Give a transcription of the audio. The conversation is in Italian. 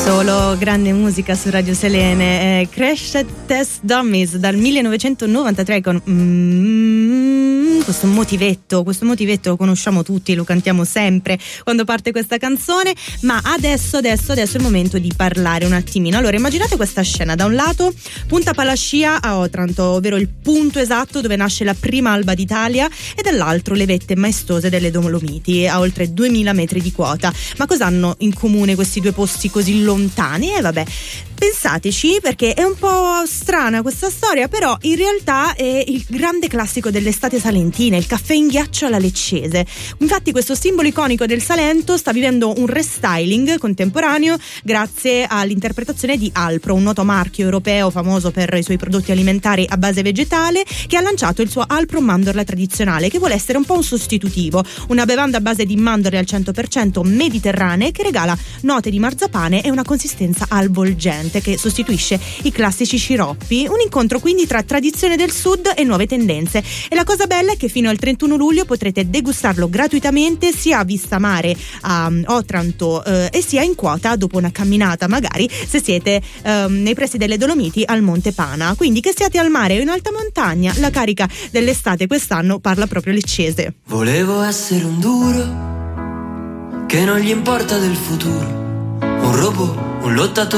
Solo grande musica su Radio Selene. Crash Test Dummies dal 1993 con questo motivetto lo conosciamo tutti, lo cantiamo sempre quando parte questa canzone. Ma adesso è il momento di parlare un attimino. Allora, immaginate questa scena: da un lato Punta Palascia a Otranto, ovvero il punto esatto dove nasce la prima alba d'Italia, e dall'altro le vette maestose delle Dolomiti a oltre 2000 metri di quota. Ma cosa hanno in comune questi due posti così lontani? Vabbè, pensateci, perché è un po' strana questa storia, però in realtà è il grande classico dell'estate salentina, il caffè in ghiaccio alla leccese. Infatti questo simbolo iconico del Salento sta vivendo un restyling contemporaneo grazie all'interpretazione di Alpro, un noto marchio europeo famoso per i suoi prodotti alimentari a base vegetale, che ha lanciato il suo Alpro mandorla tradizionale, che vuole essere un po' un sostitutivo, una bevanda a base di mandorle al 100% mediterranee che regala note di marzapane e una consistenza avvolgente che sostituisce i classici sciroppi. Un incontro quindi tra tradizione del sud e nuove tendenze, e la cosa bella è che fino al 31 luglio potrete degustarlo gratuitamente sia a vista mare a Otranto e sia in quota dopo una camminata, magari se siete nei pressi delle Dolomiti al Monte Pana. Quindi che siate al mare o in alta montagna, la carica dell'estate quest'anno parla proprio leccese. Volevo essere un duro che non gli importa del futuro, un robot, un lottatore